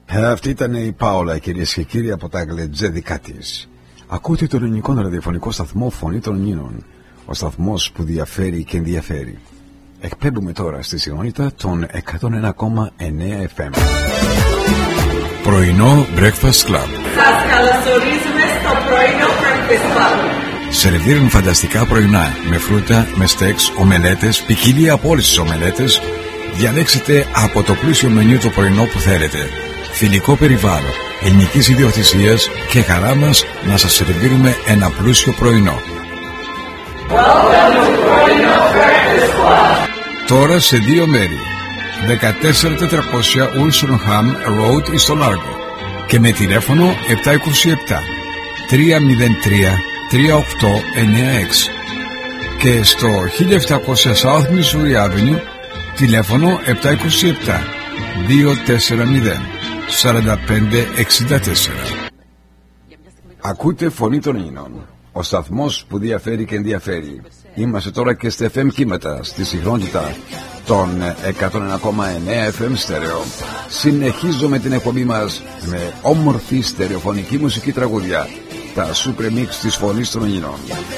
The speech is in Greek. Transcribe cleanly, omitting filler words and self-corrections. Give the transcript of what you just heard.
Αυτή ήταν η Πάολα, κυρίες και κύριοι, από τα γλεντζέδικα της. Ακούτε τον ελληνικό ραδιοφωνικό σταθμό Φωνή των Νίνων, ο σταθμός που διαφέρει και ενδιαφέρει. Εκπέμπουμε τώρα στη συχνότητα των 101,9 FM. Πρωινό Breakfast Club. Σας καλωσορίζουμε στο πρωινό Breakfast Club. Σερβίρουν φανταστικά πρωινά με φρούτα, με στέξ, ομελέτες, ποικιλία από όλες τις ομελέτες. Διαλέξτε από το πλούσιο μενιού το πρωινό που θέλετε. Φιλικό περιβάλλον, ελληνικής ιδιοκτησίας και χαρά μας να σας σερβίρουμε ένα πλούσιο πρωινό. Τώρα σε δύο μέρη. 14400 Ulsonham Road στο Λάργο και με τηλέφωνο 727 303 3896 και στο 1700 South Missouri Avenue τηλέφωνο 727 240 4564. Ακούτε Φωνή των Ίνων, ο σταθμός που διαφέρει και ενδιαφέρει. Είμαστε τώρα και στα FM κύματα, στη συχνότητα των 101,9 FM στέρεο. Συνεχίζουμε την εκπομπή μας με όμορφη στερεοφωνική μουσική τραγούδια, τα Super Mix της Φωνής των Ίνων.